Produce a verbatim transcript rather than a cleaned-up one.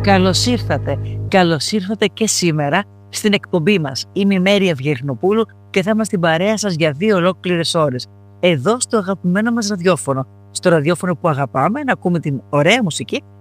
Καλώς ήρθατε. Καλώς ήρθατε και σήμερα στην εκπομπή μας. Είμαι η Μέρη Αυγερινοπούλου και θα είμαστε στην παρέα σας για δύο ολόκληρες ώρες. Εδώ στο αγαπημένο μας ραδιόφωνο. Στο ραδιόφωνο που αγαπάμε να ακούμε την ωραία μουσική